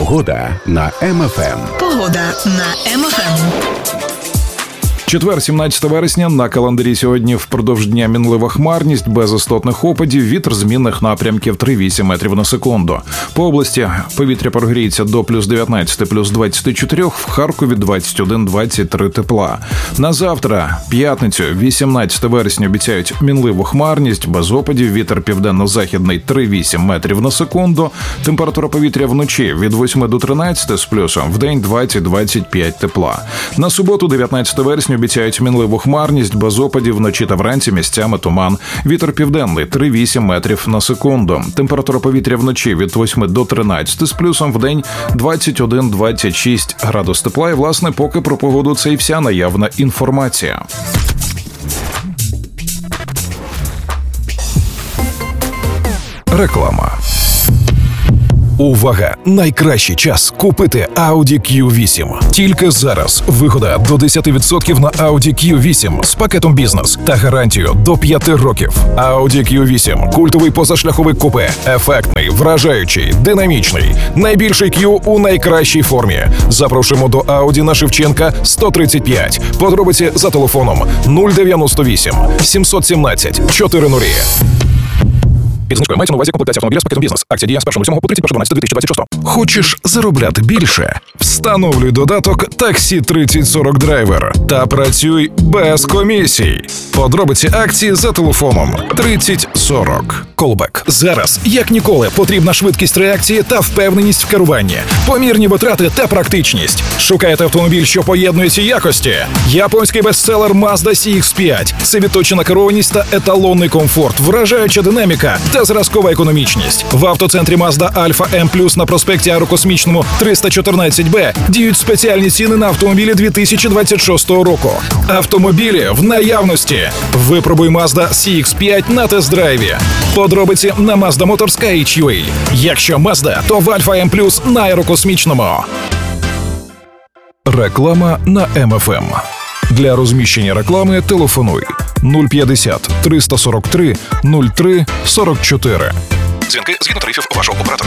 Погода на МФМ. Погода на МФМ. Четвер, 17 вересня, на календарі сьогодні впродовж дня мінлива хмарність, без істотних опадів, вітер змінних напрямків 3-8 метрів на секунду. По області повітря прогріється до плюс 19, плюс 24, в Харкові 21-23 тепла. На завтра, п'ятницю, 18 вересня, обіцяють мінливу хмарність, без опадів, вітер південно-західний 3-8 метрів на секунду, температура повітря вночі від 8 до 13 з плюсом, вдень 20-25 тепла. На суботу, 19 вересня, обіцяють мінливу хмарність, без опадів, вночі та вранці місцями туман. Вітер південний 3-8 метрів на секунду. Температура повітря вночі від 8 до 13 з плюсом, вдень 21-26 градус тепла. І, власне, поки про погоду це і вся наявна інформація. Реклама. Увага! Найкращий час купити Audi Q8. Тільки зараз вигода до 10% на Audi Q8 з пакетом бізнес та гарантію до 5 років. Audi Q8 – культовий позашляховик купе. Ефектний, вражаючий, динамічний. Найбільший Q у найкращій формі. Запрошуємо до Audi на Шевченка 135. Подробиці за телефоном 098 717 400. Підзнижкою мається на увазі комплектація автомобіля з пакетом бізнес. Акція діє з 1.07 по 31.12.2026. Хочеш заробляти більше? Встановлюй додаток Таксі 3040 Драйвер та працюй без комісій. Подробиці акції за телефоном 3040. Колбек. Зараз, як ніколи, потрібна швидкість реакції та впевненість в керуванні, помірні витрати та практичність. Шукаєте автомобіль, що поєднує ці якості? Японський бестселер Mazda CX-5. Це відточена керованість та еталонний комфорт, вражаюча динаміка та зразкова економічність. В автоцентрі Mazda Alfa M+, на проспекті Аерокосмічному 314Б діють спеціальні ціни на автомобілі 2026 року. Автомобілі в наявності. Випробуй Mazda CX-5 на тест-драйві. Подробиці на Mazda Motors KHUA. Якщо Mazda, то в Alfa M+, на Аерокосмічному. Реклама на МФМ. Для розміщення реклами телефонуй 050 343 03 44. Дзвінки згідно тарифів вашого оператора.